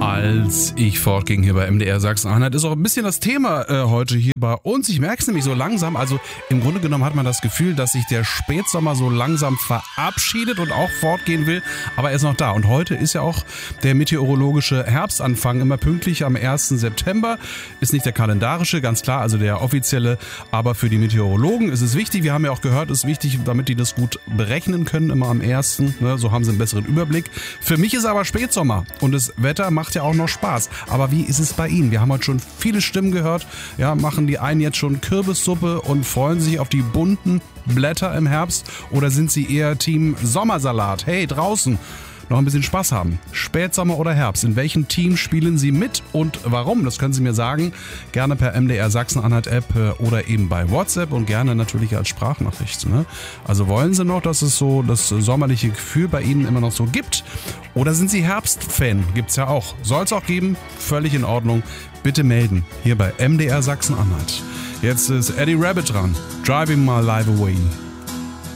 Als ich fortging hier bei MDR Sachsen-Anhalt, ist auch ein bisschen das Thema heute hier bei uns. Ich merke es nämlich so langsam, also im Grunde genommen hat man das Gefühl, dass sich der Spätsommer so langsam verabschiedet und auch fortgehen will, aber er ist noch da. Und heute ist ja auch der meteorologische Herbstanfang, immer pünktlich am 1. September. Ist nicht der kalendarische, ganz klar, also der offizielle, aber für die Meteorologen ist es wichtig. Wir haben ja auch gehört, es ist wichtig, damit die das gut berechnen können, immer am 1., ne, so haben sie einen besseren Überblick. Für mich ist aber Spätsommer und das Wetter macht ja auch noch Spaß. Aber wie ist es bei Ihnen? Wir haben heute schon viele Stimmen gehört. Ja, machen die einen jetzt schon Kürbissuppe und freuen sich auf die bunten Blätter im Herbst? Oder sind sie eher Team Sommersalat? Hey, draußen noch ein bisschen Spaß haben. Spätsommer oder Herbst? In welchem Team spielen Sie mit und warum? Das können Sie mir sagen. Gerne per MDR Sachsen-Anhalt App oder eben bei WhatsApp und gerne natürlich als Sprachnachricht. Ne? Also wollen Sie noch, dass es so das sommerliche Gefühl bei Ihnen immer noch so gibt? Oder sind Sie Herbstfan? Gibt's ja auch. Soll es auch geben? Völlig in Ordnung. Bitte melden. Hier bei MDR Sachsen-Anhalt. Jetzt ist Eddie Rabbit dran. Driving My Life Away.